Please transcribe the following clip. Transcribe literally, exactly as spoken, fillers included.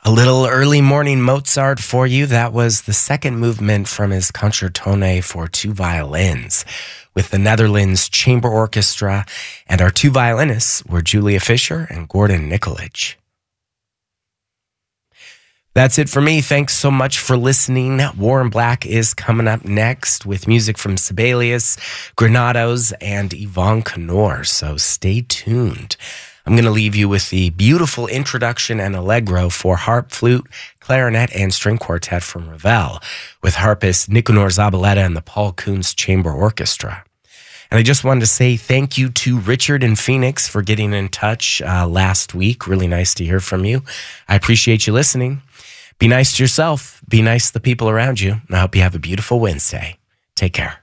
A little early morning Mozart for you. That was the second movement from his Concertone for two violins with the Netherlands Chamber Orchestra, and our two violinists were Julia Fisher and Gordon Nikolic. That's it for me. Thanks so much for listening. Warren Black is coming up next with music from Sibelius, Granados, and Yvonne Knorr, so stay tuned. I'm going to leave you with the beautiful introduction and allegro for harp, flute, clarinet, and string quartet from Ravel with harpist Nicanor Zabaleta and the Paul Kunz Chamber Orchestra. And I just wanted to say thank you to Richard in Phoenix for getting in touch uh, last week. Really nice to hear from you. I appreciate you listening. Be nice to yourself. Be nice to the people around you. And I hope you have a beautiful Wednesday. Take care.